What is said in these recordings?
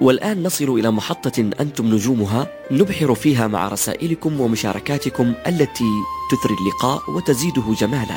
والآن نصل إلى محطة أنتم نجومها، نبحر فيها مع رسائلكم ومشاركاتكم التي تثري اللقاء وتزيده جمالا.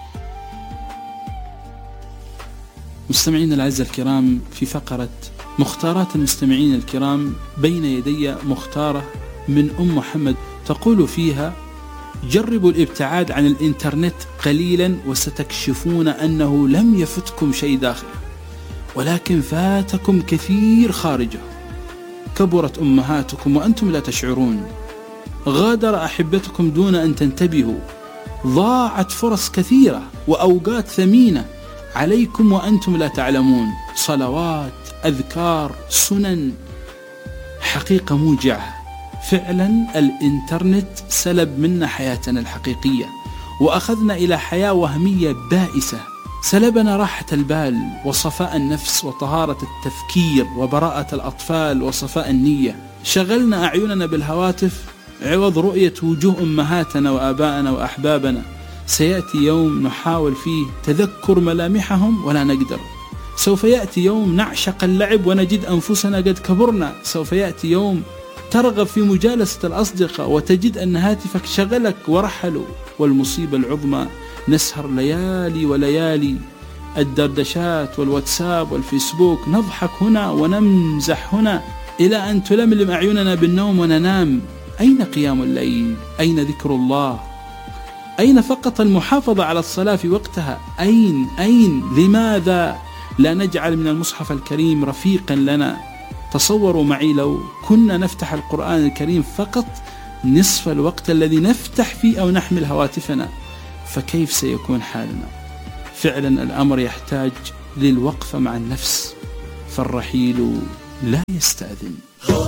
مستمعين الأعزاء الكرام، في فقرة مختارات المستمعين الكرام بين يدي مختارة من أم محمد تقول فيها: جربوا الابتعاد عن الإنترنت قليلا وستكشفون أنه لم يفتكم شيء داخله، ولكن فاتكم كثير خارجه. كبرت أمهاتكم وأنتم لا تشعرون، غادر أحبتكم دون أن تنتبهوا، ضاعت فرص كثيرة وأوقات ثمينة عليكم وأنتم لا تعلمون. صلوات، أذكار، سنن، حقيقة موجعة. فعلا الإنترنت سلب منا حياتنا الحقيقية وأخذنا إلى حياة وهمية بائسة، سلبنا راحة البال وصفاء النفس وطهارة التفكير وبراءة الأطفال وصفاء النية. شغلنا أعيننا بالهواتف عوض رؤية وجوه أمهاتنا وآبائنا وأحبابنا. سيأتي يوم نحاول فيه تذكر ملامحهم ولا نقدر. سوف يأتي يوم نعشق اللعب ونجد أنفسنا قد كبرنا. سوف يأتي يوم ترغب في مجالسة الأصدقاء وتجد أن هاتفك شغلك ورحلوا. والمصيبة العظمى نسهر ليالي وليالي الدردشات والواتساب والفيسبوك، نضحك هنا ونمزح هنا إلى أن تلملم أعيننا بالنوم وننام. أين قيام الليل؟ أين ذكر الله؟ أين فقط المحافظة على الصلاة في وقتها؟ أين؟ لماذا لا نجعل من المصحف الكريم رفيقا لنا؟ تصوروا معي لو كنا نفتح القرآن الكريم فقط نصف الوقت الذي نفتح فيه أو نحمل هواتفنا، فكيف سيكون حالنا؟ فعلا الأمر يحتاج للوقفة مع النفس، فالرحيل لا يستأذن.